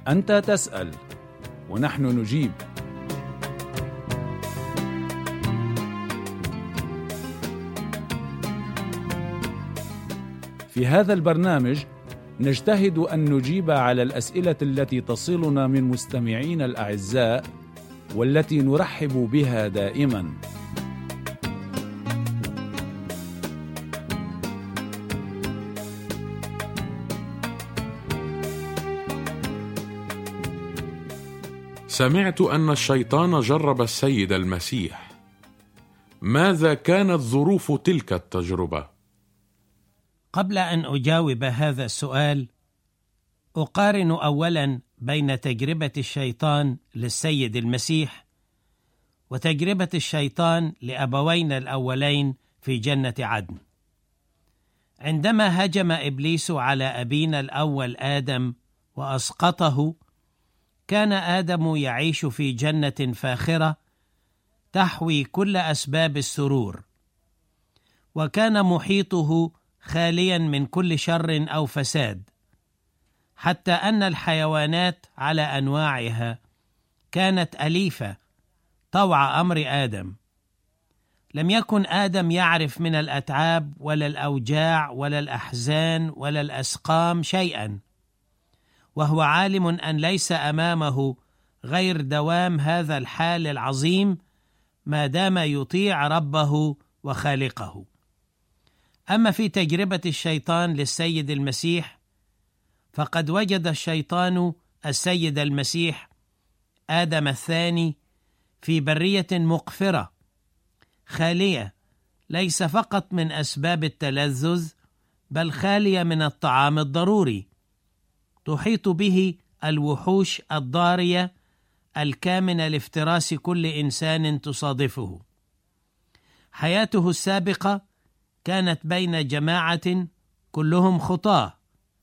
أنت تسأل ونحن نجيب. في هذا البرنامج نجتهد أن نجيب على الأسئلة التي تصلنا من مستمعين الأعزاء والتي نرحب بها دائما. سمعت أن الشيطان جرب السيد المسيح. ماذا كانت ظروف تلك التجربة؟ قبل أن أجاوب هذا السؤال، أقارن أولاً بين تجربة الشيطان للسيد المسيح وتجربة الشيطان لأبوينا الأولين في جنة عدن. عندما هجم إبليس على أبينا الأول آدم وأسقطه، كان آدم يعيش في جنة فاخرة تحوي كل أسباب السرور، وكان محيطه خاليا من كل شر أو فساد، حتى أن الحيوانات على أنواعها كانت أليفة طوع أمر آدم. لم يكن آدم يعرف من الأتعاب ولا الأوجاع ولا الأحزان ولا الأسقام شيئا، وهو عالم أن ليس أمامه غير دوام هذا الحال العظيم ما دام يطيع ربه وخالقه. أما في تجربة الشيطان للسيد المسيح، فقد وجد الشيطان السيد المسيح آدم الثاني في برية مقفرة خالية، ليس فقط من أسباب التلذذ بل خالية من الطعام الضروري، تحيط به الوحوش الضارية الكامنة لافتراس كل إنسان تصادفه. حياته السابقة كانت بين جماعة كلهم خطاة،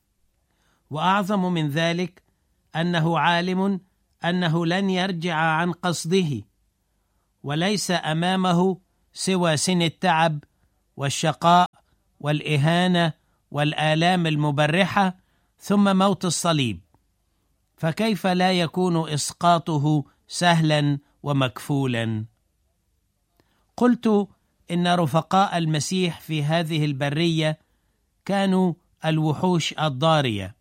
وأعظم من ذلك أنه عالم أنه لن يرجع عن قصده، وليس أمامه سوى سن التعب والشقاء والإهانة والآلام المبرحة ثم موت الصليب، فكيف لا يكون إسقاطه سهلا ومكفولا؟ قلت إن رفقاء المسيح في هذه البرية كانوا الوحوش الضارية.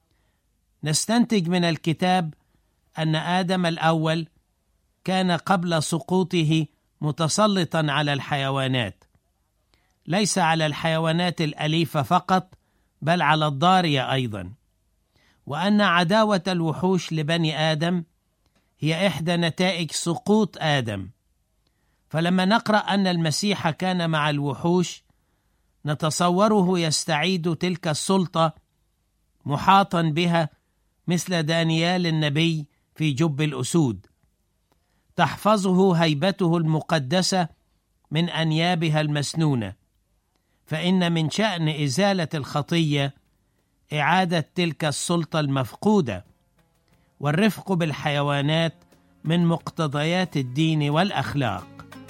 نستنتج من الكتاب أن آدم الأول كان قبل سقوطه متسلطا على الحيوانات، ليس على الحيوانات الأليفة فقط بل على الضارية أيضا، وأن عداوة الوحوش لبني آدم هي إحدى نتائج سقوط آدم. فلما نقرأ أن المسيح كان مع الوحوش، نتصوره يستعيد تلك السلطة محاطا بها مثل دانيال النبي في جب الأسود، تحفظه هيبته المقدسة من أنيابها المسنونة، فإن من شأن إزالة الخطية إعادة تلك السلطة المفقودة، والرفق بالحيوانات من مقتضيات الدين والأخلاق.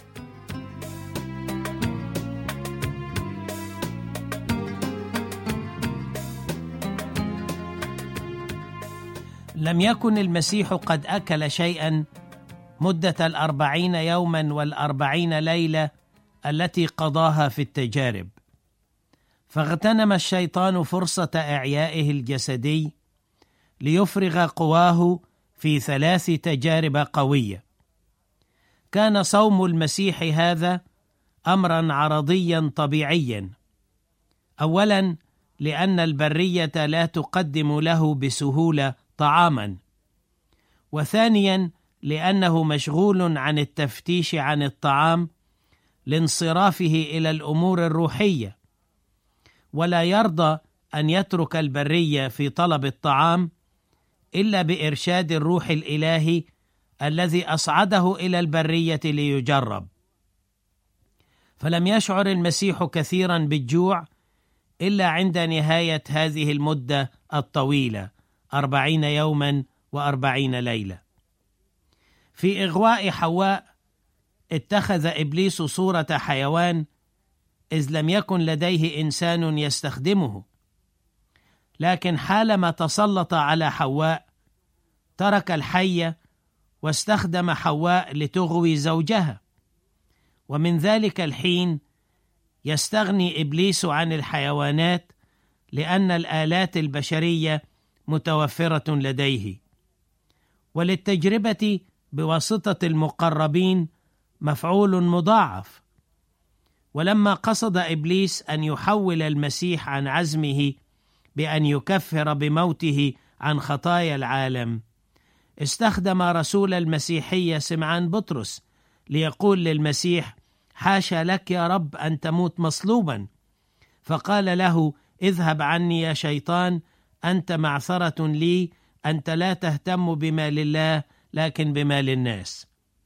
لم يكن المسيح قد أكل شيئا مدة 40 يوما و40 ليلة التي قضاها في التجارب، فاغتنم الشيطان فرصة إعيائه الجسدي ليفرغ قواه في 3 تجارب قوية. كان صوم المسيح هذا أمرا عرضيا طبيعيا، أولا لأن البرية لا تقدم له بسهولة طعاما، وثانيا لأنه مشغول عن التفتيش عن الطعام لانصرافه إلى الأمور الروحية، ولا يرضى أن يترك البرية في طلب الطعام إلا بإرشاد الروح الإلهي الذي أصعده إلى البرية ليجرب. فلم يشعر المسيح كثيرا بالجوع إلا عند نهاية هذه المدة الطويلة 40 يوما و40 ليلة. في إغواء حواء اتخذ إبليس صورة حيوان، إذ لم يكن لديه إنسان يستخدمه، لكن حالما تسلط على حواء ترك الحية واستخدم حواء لتغوي زوجها، ومن ذلك الحين يستغني إبليس عن الحيوانات لأن الآلات البشرية متوفرة لديه. وللتجربة بواسطة المقربين مفعول مضاعف. ولما قصد إبليس أن يحول المسيح عن عزمه بأن يكفر بموته عن خطايا العالم، استخدم رسول المسيحية سمعان بطرس ليقول للمسيح: حاشا لك يا رب أن تموت مصلوبا. فقال له: اذهب عني يا شيطان، أنت معثرة لي، أنت لا تهتم بما لله لكن بما للناس.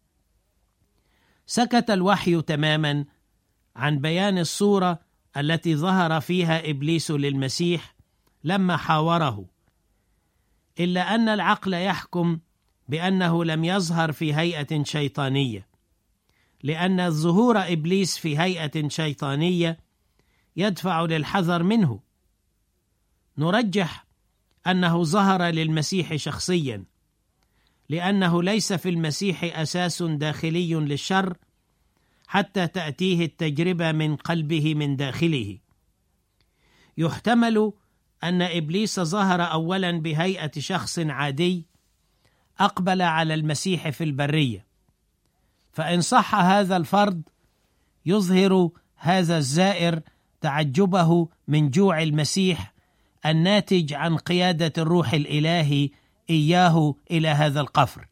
سكت الوحي تماما عن بيان الصورة التي ظهر فيها إبليس للمسيح لما حاوره، إلا أن العقل يحكم بأنه لم يظهر في هيئة شيطانية، لأن ظهور إبليس في هيئة شيطانية يدفع للحذر منه. نرجح أنه ظهر للمسيح شخصيا، لأنه ليس في المسيح أساس داخلي للشر حتى تأتيه التجربة من قلبه من داخله. يحتمل أن إبليس ظهر أولا بهيئة شخص عادي أقبل على المسيح في البرية، فإن صح هذا الفرض يظهر هذا الزائر تعجبه من جوع المسيح الناتج عن قيادة الروح الإلهي إياه إلى هذا القفر.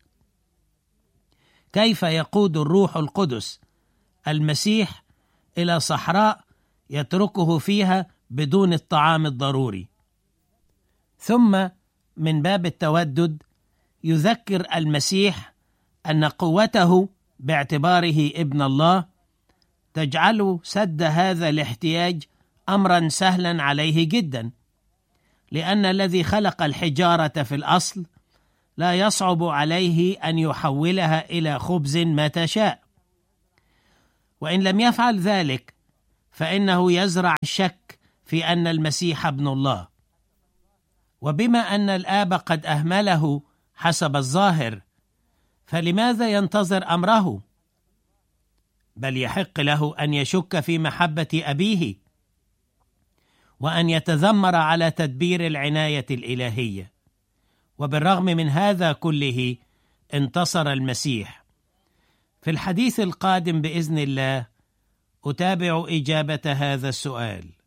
كيف يقود الروح القدس المسيح إلى صحراء يتركه فيها بدون الطعام الضروري؟ ثم من باب التودد يذكر المسيح أن قوته باعتباره ابن الله تجعل سد هذا الاحتياج أمرا سهلا عليه جدا، لأن الذي خلق الحجارة في الأصل لا يصعب عليه أن يحولها إلى خبز متى شاء. وإن لم يفعل ذلك فإنه يزرع الشك في أن المسيح ابن الله. وبما أن الآب قد أهمله حسب الظاهر، فلماذا ينتظر أمره؟ بل يحق له أن يشك في محبة أبيه وأن يتذمر على تدبير العناية الإلهية. وبالرغم من هذا كله انتصر المسيح. في الحديث القادم بإذن الله أتابع إجابة هذا السؤال.